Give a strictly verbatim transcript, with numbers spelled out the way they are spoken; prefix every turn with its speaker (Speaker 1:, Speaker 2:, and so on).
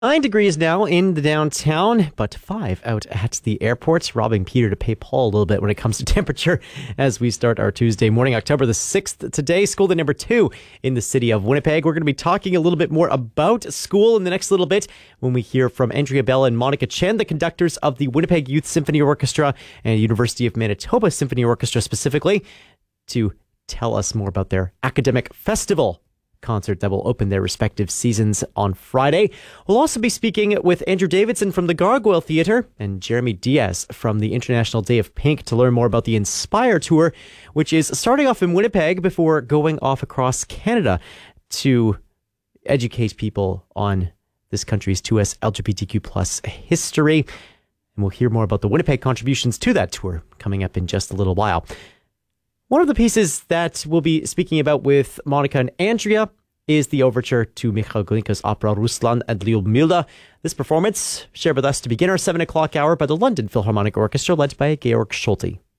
Speaker 1: Nine degrees now in the downtown, but five out at the airports, robbing Peter to pay Paul a little bit when it comes to temperature as we start our Tuesday morning, October the sixth. Today, school day number two in the city of Winnipeg. We're going to be talking a little bit more about school in the next little bit when we hear from Andrea Bell and Monica Chen, the conductors of the Winnipeg Youth Symphony Orchestra and University of Manitoba Symphony Orchestra specifically, to tell us more about their academic festival concert that will open their respective seasons on Friday. We'll also be speaking with Andrew Davidson from the Gargoyle Theatre and Jeremy Diaz from the International Day of Pink to learn more about the Inspire Tour, which is starting off in Winnipeg before going off across Canada to educate people on this country's two S L G B T Q plus history. And we'll hear more about the Winnipeg contributions to that tour coming up in just a little while. One of the pieces that we'll be speaking about with Monica and Andrea is the overture to Mikhail Glinka's opera Ruslan and Lyudmila. This performance shared with us to begin our seven o'clock hour by the London Philharmonic Orchestra led by Georg Solti.